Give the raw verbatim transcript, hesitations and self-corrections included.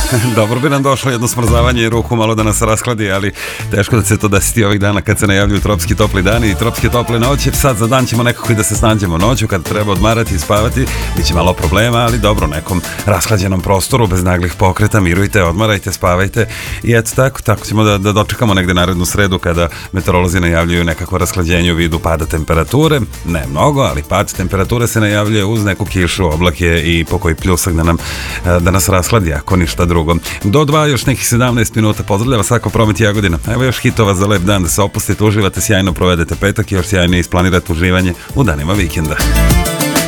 Dobro bi nam došlo jedno smrzavanje i ruku malo da nas raskladi, ali teško da se to desiti ovih dana kad se najavljuju tropski topli dani i tropske tople noći. Sad za dan ćemo nekako i da se snađemo noću kad treba odmarati i spavati. Biće malo problema, ali dobro, nekom rashlađenom prostoru bez naglih pokreta, mirujte, odmarajte, spavajte i eto tako, tako ćemo da, da dočekamo negde narednu sredu kada meteorolozi najavljuju nekakvo rashlađenje u vidu pada temperature. Ne mnogo, ali pad temperature se najavljuje uz neku kišu, oblake i pokoji pljusak da nam da nas rashladi, ako ništa drugo. Do dva, još nekih sedamnaest minuta. Pozdravljava Sako, Promet, Jagodina. Evo još hitova za lep dan, da se opustite, uživate, sjajno provedete petak i još sjajnije isplanirate uživanje u danima vikenda.